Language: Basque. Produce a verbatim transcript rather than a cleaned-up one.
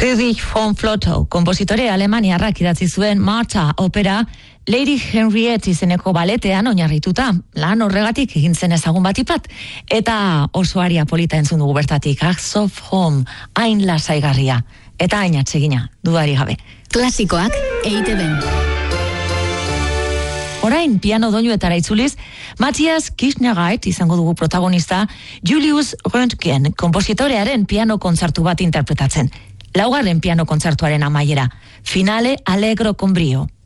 Friedrich von Flotow, konpositore alemaniarrak idatzi zuen Martha opera Lady Henriette izeneko baletean oinarrituta, lan horregatik egin zen ezagun batipat, eta oso aria polita entzun dugu bertatik, Acts of Home, hain lasaigarria, eta hain atsegina, dudari gabe. Klasikoak E I TeBen. Orain, piano doinuetara itzuliz, Matthias Kirchnergeit izango dugu protagonista, Julius Röntgen, konpositorearen piano kontzertu bat interpretatzen. Laugarren piano kontzertuaren amaiera, Finale Allegro con brio.